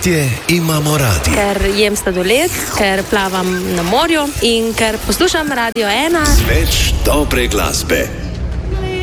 Gostje imamo radi. Ker jem sladoled, ker plavam na morju in ker poslušam Radio 1. Več dobre glasbe.